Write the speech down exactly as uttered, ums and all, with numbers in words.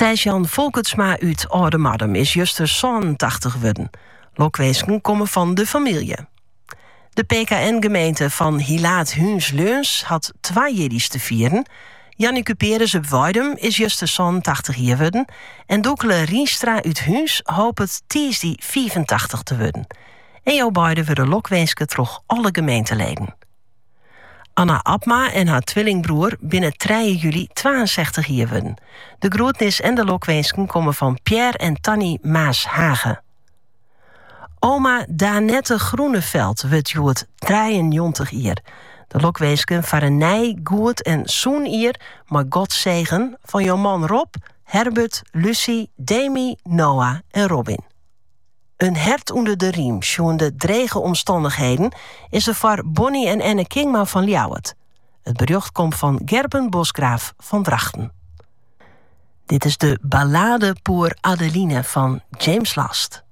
Thijs-Jan Volkertsma uit Oudemadem is juster zevenentachtig geworden. Lokweesken komen van de familie. De P K N-gemeente van Hilaat Huns Leuns had twee jeddies te vieren. Janneke Peres op Weidum is juster zevenentachtig jaar geworden. En Doekele Rienstra uit Huns hoopt het tiesdie vijfentachtig te worden. En jouw beiden worden lokweesken troch alle gemeenteleden. Anna Abma en haar tweelingbroer binnen drie juli tweeënzestig jaar worden. De groetnis en de lokweesken komen van Pierre en Tanny Maashagen. Oma Danette Groeneveld wordt joet drieënjontig jaar. De lokweesken van een nij, goed en zoen hier, maar God zegen van jouw man Rob, Herbert, Lucie, Demi, Noah en Robin. Een hert onder de riem, zo'n de drege omstandigheden, is er voor Bonnie en Anne Kingma van Ljouwert. Het bericht komt van Gerben Bosgraaf van Drachten. Dit is de ballade pour Adeline van James Last.